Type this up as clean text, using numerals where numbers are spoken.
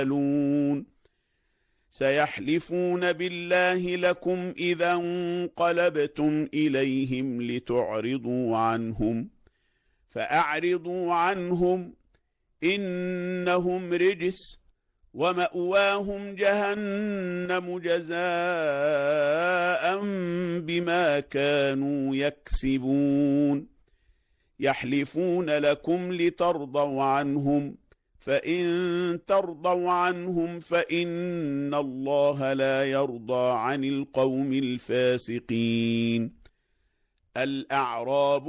سيحلفون بالله لكم إذا انقلبتم إليهم لتعرضوا عنهم فأعرضوا عنهم إنهم رجس ومأواهم جهنم جزاء بما كانوا يكسبون يحلفون لكم لترضوا عنهم فإن ترضوا عنهم فإن الله لا يرضى عن القوم الفاسقين. الأعراب